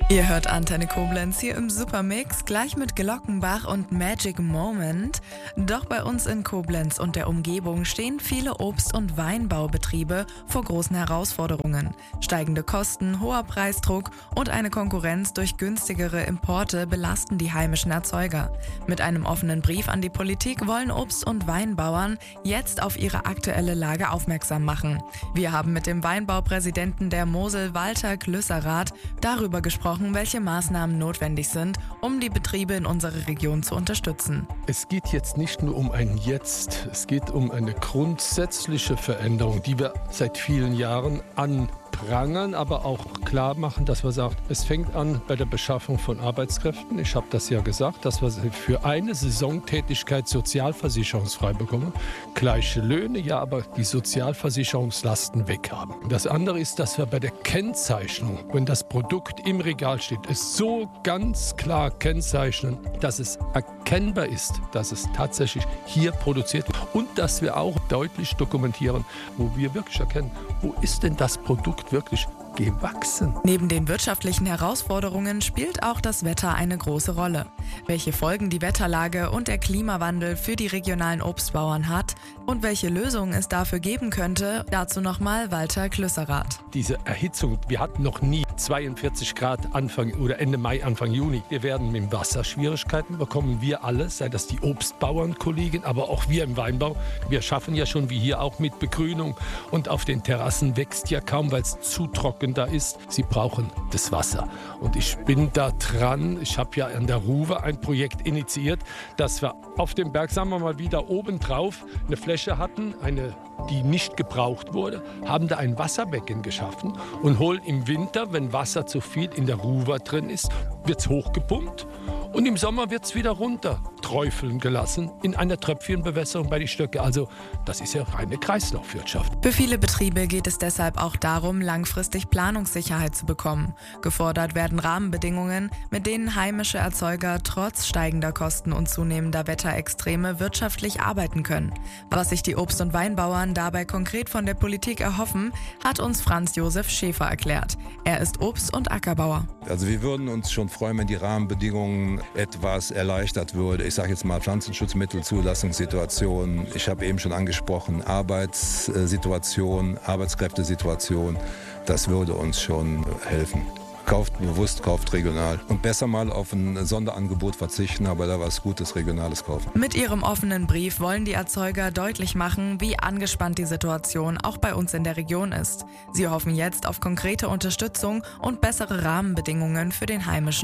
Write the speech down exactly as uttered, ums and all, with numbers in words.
Ihr hört Antenne Koblenz hier im Supermix, gleich mit Glockenbach und Magic Moment. Doch bei uns in Koblenz und der Umgebung stehen viele Obst- und Weinbaubetriebe vor großen Herausforderungen. Steigende Kosten, hoher Preisdruck und eine Konkurrenz durch günstigere Importe belasten die heimischen Erzeuger. Mit einem offenen Brief an die Politik wollen Obst- und Weinbauern jetzt auf ihre aktuelle Lage aufmerksam machen. Wir haben mit dem Weinbaupräsidenten der Mosel, Walter Klüsserath, darüber gesprochen, welche Maßnahmen notwendig sind, um die Betriebe in unserer Region zu unterstützen. Es geht jetzt nicht nur um ein Jetzt, es geht um eine grundsätzliche Veränderung, die wir seit vielen Jahren anprangern, aber auch klar machen, dass wir sagen, es fängt an bei der Beschaffung von Arbeitskräften. Ich habe das ja gesagt, dass wir für eine Saisontätigkeit sozialversicherungsfrei bekommen. Gleiche Löhne, ja, aber die Sozialversicherungslasten weg haben. Das andere ist, dass wir bei der Kennzeichnung, wenn das Produkt im Regal steht, es so ganz klar kennzeichnen, dass es erkennbar ist, dass es tatsächlich hier produziert wird. Und dass wir auch deutlich dokumentieren, wo wir wirklich erkennen, wo ist denn das Produkt wirklich gewachsen. Neben den wirtschaftlichen Herausforderungen spielt auch das Wetter eine große Rolle. Welche Folgen die Wetterlage und der Klimawandel für die regionalen Obstbauern hat und welche Lösungen es dafür geben könnte, dazu nochmal Walter Klüsserath. Diese Erhitzung, wir hatten noch nie zweiundvierzig Grad Anfang oder Ende Mai, Anfang Juni. Wir werden mit dem Wasser Schwierigkeiten bekommen, wir alle, sei das die Obstbauernkollegen, aber auch wir im Weinbau. Wir schaffen ja schon wie hier auch mit Begrünung und auf den Terrassen wächst ja kaum, weil es zu trocken da ist. Sie brauchen das Wasser. Und ich bin da dran. Ich habe ja an der Ruwe ein Projekt initiiert, dass wir auf dem Berg, sagen wir mal wieder oben drauf, eine Fläche hatten, eine, die nicht gebraucht wurde, haben da ein Wasserbecken geschaffen und holen im Winter, wenn Wasser zu viel in der Ruwe drin ist, wird es hochgepumpt. Und im Sommer wird es wieder runter träufeln gelassen in einer Tröpfchenbewässerung bei den Stöcke. Also das ist ja reine Kreislaufwirtschaft. Für viele Betriebe geht es deshalb auch darum, langfristig Planungssicherheit zu bekommen. Gefordert werden Rahmenbedingungen, mit denen heimische Erzeuger trotz steigender Kosten und zunehmender Wetterextreme wirtschaftlich arbeiten können. Was sich die Obst- und Weinbauern dabei konkret von der Politik erhoffen, hat uns Franz Josef Schäfer erklärt. Er ist Obst- und Ackerbauer. Also wir würden uns schon freuen, wenn die Rahmenbedingungen etwas erleichtert würde. Ich sage jetzt mal Pflanzenschutzmittelzulassungssituation. Ich habe eben schon angesprochen, Arbeitssituation, Arbeitskräftesituation. Das würde uns schon helfen. Kauft bewusst, kauft regional. Und besser mal auf ein Sonderangebot verzichten, aber da was Gutes, Regionales kaufen. Mit ihrem offenen Brief wollen die Erzeuger deutlich machen, wie angespannt die Situation auch bei uns in der Region ist. Sie hoffen jetzt auf konkrete Unterstützung und bessere Rahmenbedingungen für den heimischen